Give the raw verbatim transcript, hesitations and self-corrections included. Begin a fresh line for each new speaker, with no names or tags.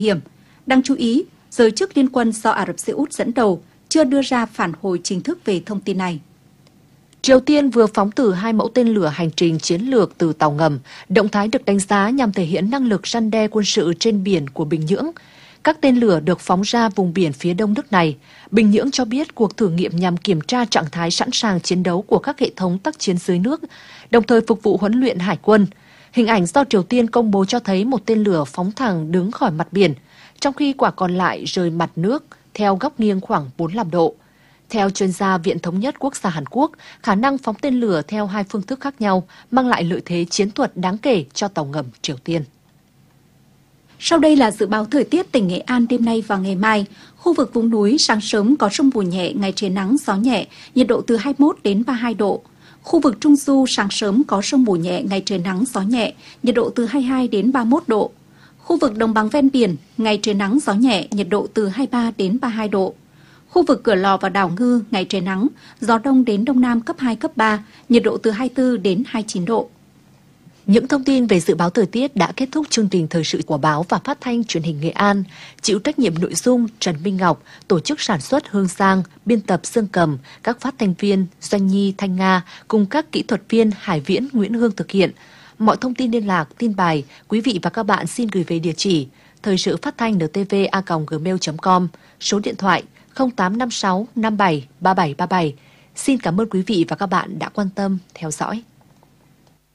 hiểm. Đáng chú ý, giới chức liên quân do Ả Rập Xê Út dẫn đầu chưa đưa ra phản hồi chính thức về thông tin này.
Triều Tiên vừa phóng thử hai mẫu tên lửa hành trình chiến lược từ tàu ngầm. Động thái được đánh giá nhằm thể hiện năng lực răn đe quân sự trên biển của Bình Nhưỡng. Các tên lửa được phóng ra vùng biển phía đông nước này. Bình Nhưỡng cho biết cuộc thử nghiệm nhằm kiểm tra trạng thái sẵn sàng chiến đấu của các hệ thống tác chiến dưới nước, đồng thời phục vụ huấn luyện hải quân. Hình ảnh do Triều Tiên công bố cho thấy một tên lửa phóng thẳng đứng khỏi mặt biển, trong khi quả còn lại rời mặt nước theo góc nghiêng khoảng bốn mươi lăm độ. Theo chuyên gia Viện Thống nhất Quốc gia Hàn Quốc, khả năng phóng tên lửa theo hai phương thức khác nhau mang lại lợi thế chiến thuật đáng kể cho tàu ngầm Triều Tiên.
Sau đây là dự báo thời tiết tỉnh Nghệ An đêm nay và ngày mai. Khu vực vùng núi sáng sớm có sương mù nhẹ, ngày trời nắng, gió nhẹ, nhiệt độ từ hai mươi mốt đến ba mươi hai độ. Khu vực Trung Du sáng sớm có sương mù nhẹ, ngày trời nắng, gió nhẹ, nhiệt độ từ hai mươi hai đến ba mươi mốt độ. Khu vực đồng bằng ven biển, ngày trời nắng, gió nhẹ, nhiệt độ từ hai mươi ba đến ba mươi hai độ. Khu vực Cửa Lò và đảo Ngư, ngày trời nắng, gió đông đến đông nam cấp hai, cấp ba, nhiệt độ từ hai mươi tư đến hai mươi chín độ.
Những thông tin về dự báo thời tiết đã kết thúc chương trình thời sự của báo và phát thanh truyền hình Nghệ An. Chịu trách nhiệm nội dung Trần Minh Ngọc, tổ chức sản xuất Hương Giang, biên tập Dương Cầm, các phát thanh viên Doanh Nhi, Thanh Nga cùng các kỹ thuật viên Hải Viễn, Nguyễn Hương thực hiện. Mọi thông tin liên lạc, tin bài, quý vị và các bạn xin gửi về địa chỉ thời sự phát thanh en tê vê a còng gmail chấm com, số điện thoại không tám năm sáu năm bảy ba bảy ba bảy. Xin cảm ơn quý vị và các bạn đã quan tâm theo dõi.